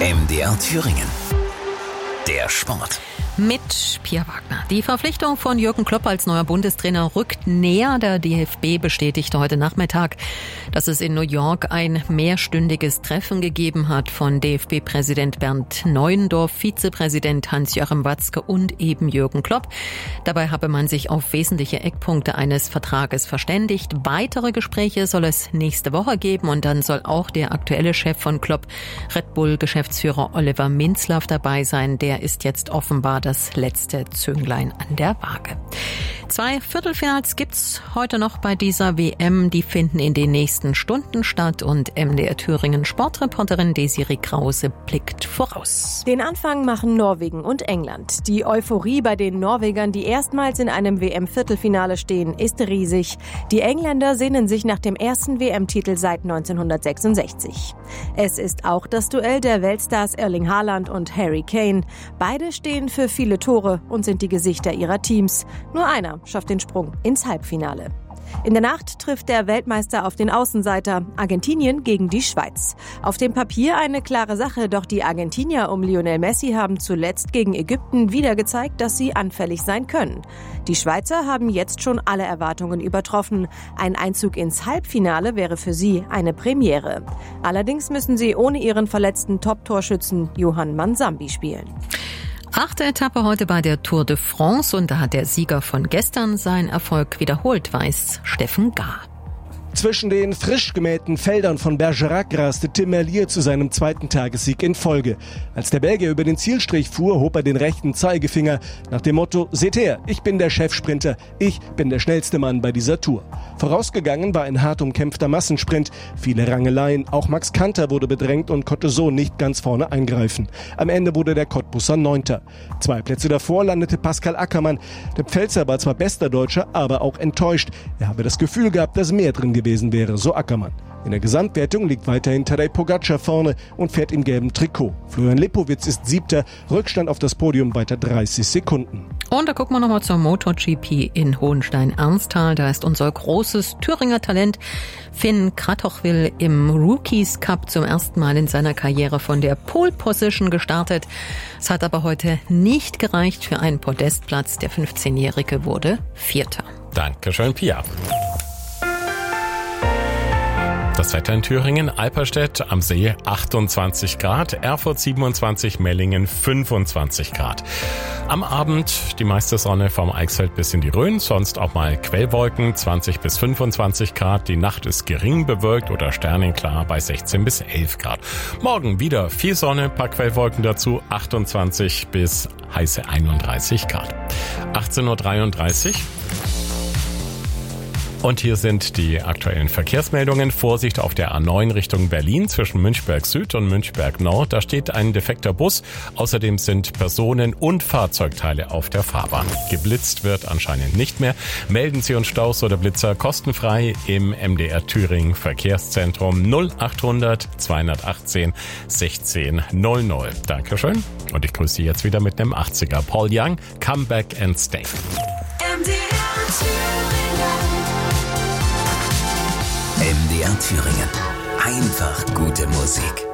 MDR Thüringen. Der Sport. Mit Pia Wagner. Die Verpflichtung von Jürgen Klopp als neuer Bundestrainer rückt näher. Der DFB bestätigte heute Nachmittag, dass es in New York ein mehrstündiges Treffen gegeben hat von DFB-Präsident Bernd Neuendorf, Vizepräsident Hans-Joachim Watzke und eben Jürgen Klopp. Dabei habe man sich auf wesentliche Eckpunkte eines Vertrages verständigt. Weitere Gespräche soll es nächste Woche geben und dann soll auch der aktuelle Chef von Klopp, Red Bull-Geschäftsführer Oliver Minzlaff, dabei sein. Der ist jetzt offenbar das letzte Zünglein an der Waage. 2 Viertelfinals gibt's heute noch bei dieser WM. Die finden in den nächsten Stunden statt und MDR Thüringen Sportreporterin Desiree Krause blickt voraus. Den Anfang machen Norwegen und England. Die Euphorie bei den Norwegern, die erstmals in einem WM-Viertelfinale stehen, ist riesig. Die Engländer sehnen sich nach dem ersten WM-Titel seit 1966. Es ist auch das Duell der Weltstars Erling Haaland und Harry Kane. Beide stehen für viele Tore und sind die Gesichter ihrer Teams. Nur einer schafft den Sprung ins Halbfinale. In der Nacht trifft der Weltmeister auf den Außenseiter Argentinien gegen die Schweiz. Auf dem Papier eine klare Sache, doch die Argentinier um Lionel Messi haben zuletzt gegen Ägypten wieder gezeigt, dass sie anfällig sein können. Die Schweizer haben jetzt schon alle Erwartungen übertroffen. Ein Einzug ins Halbfinale wäre für sie eine Premiere. Allerdings müssen sie ohne ihren verletzten Top-Torschützen Johann Mansambi spielen. 8. Etappe heute bei der Tour de France und da hat der Sieger von gestern seinen Erfolg wiederholt, weiß Steffen Gahr. Zwischen den frisch gemähten Feldern von Bergerac raste Tim Merlier zu seinem zweiten Tagessieg in Folge. Als der Belgier über den Zielstrich fuhr, hob er den rechten Zeigefinger nach dem Motto: Seht her, ich bin der Chefsprinter, ich bin der schnellste Mann bei dieser Tour. Vorausgegangen war ein hart umkämpfter Massensprint, viele Rangeleien, auch Max Kanter wurde bedrängt und konnte so nicht ganz vorne eingreifen. Am Ende wurde der Cottbusser 9. 2 Plätze davor landete Pascal Ackermann. Der Pfälzer war zwar bester Deutscher, aber auch enttäuscht. Er habe das Gefühl gehabt, dass mehr drin gewesen wäre, so Ackermann. In der Gesamtwertung liegt weiterhin Tadej Pogacar vorne und fährt im gelben Trikot. Florian Lipowitz ist 7. Rückstand auf das Podium weiter 30 Sekunden. Und da gucken wir nochmal zur MotoGP in Hohenstein-Ernsthal. Da ist unser großes Thüringer Talent Finn Kratochwil im Rookies Cup zum ersten Mal in seiner Karriere von der Pole Position gestartet. Es hat aber heute nicht gereicht für einen Podestplatz. Der 15-Jährige wurde 4. Dankeschön, Pia. Das Wetter in Thüringen: Alperstedt am See 28 Grad, Erfurt 27, Mellingen 25 Grad. Am Abend die meiste Sonne vom Eichsfeld bis in die Rhön, sonst auch mal Quellwolken 20 bis 25 Grad. Die Nacht ist gering bewölkt oder sternenklar bei 16 bis 11 Grad. Morgen wieder viel Sonne, paar Quellwolken dazu, 28 bis heiße 31 Grad. 18:33 Uhr. Und hier sind die aktuellen Verkehrsmeldungen. Vorsicht auf der A9 Richtung Berlin zwischen Münchberg Süd und Münchberg Nord. Da steht ein defekter Bus. Außerdem sind Personen- und Fahrzeugteile auf der Fahrbahn. Geblitzt wird anscheinend nicht mehr. Melden Sie uns Staus oder Blitzer kostenfrei im MDR Thüringen Verkehrszentrum 0800 218 16 00. Dankeschön. Und ich grüße Sie jetzt wieder mit einem 80er. Paul Young, Come Back and Stay. MDR Thüringen. Einfach gute Musik.